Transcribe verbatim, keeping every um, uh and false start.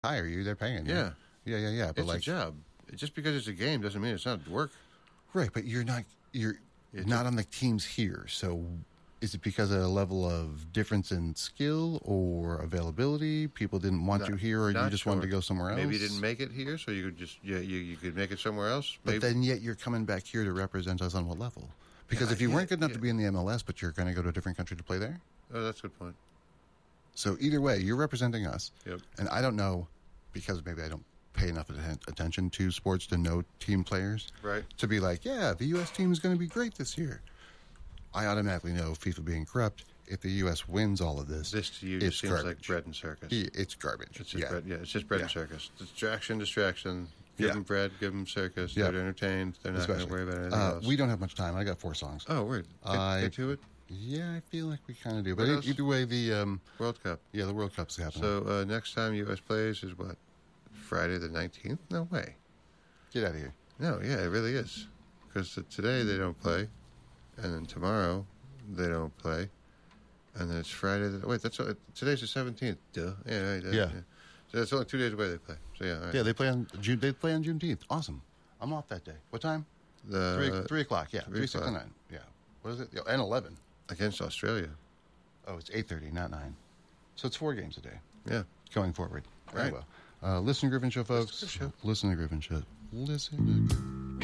hire you. They're paying you. Yeah. Yeah, yeah, yeah. But it's like, a job. Just because it's a game doesn't mean it's not work. right, but you're not you're It's not a- on the teams here. So is it because of a level of difference in skill or availability? People didn't want Not- you here, or you not just wanted to sure. go somewhere else? Maybe you didn't make it here, so you could just yeah you, you could make it somewhere else. But Maybe. then yet you're coming back here to represent us on what level? Because Yeah, if you yeah, weren't good enough yeah. to be in the M L S, but you're going to go to a different country to play there? Oh, that's a good point. So either way, you're representing us. Yep. And I don't know, because maybe I don't pay enough atten- attention to sports to know team players. Right. To be like, yeah, the U S team is going to be great this year. I automatically know FIFA being corrupt. If the U S wins all of this, This to you it's just seems like garbage. bread and circus. Yeah, it's garbage. It's just yeah. bread. Yeah, it's just bread Yeah. and circus. Distraction, distraction. Give Yeah. them bread. Give them circus. Yeah. They're entertained. They're not going to Especially. worry about anything Uh, else. we don't have much time. I got four songs. Oh, weird. Get, I- get to it. Yeah, I feel like we kind of do. But What e- else? either way, the um, World Cup. yeah, the World Cup's happening. So uh, next time U S plays is what? Friday the nineteenth? No way. Get out of here. No, yeah, it really is. Because today they don't play, and then tomorrow they don't play, and then it's Friday. The, wait, that's uh, today's the seventeenth. Duh. Yeah, right, uh, Yeah. So that's only two days away they play. So yeah, all right. Yeah, they play on June. They play on Juneteenth. Awesome. I'm off that day. What time? The, Three, three o'clock. Yeah, three three, six, and o'clock. nine. Yeah. What is it? Yeah, and eleven. against Australia. Oh, it's eight thirty, not nine. So it's four games a day Yeah. going forward. Very Right. well. Uh, listen to Griffin Show, folks. Listen to the show. Listen to Griffin Show. Listen to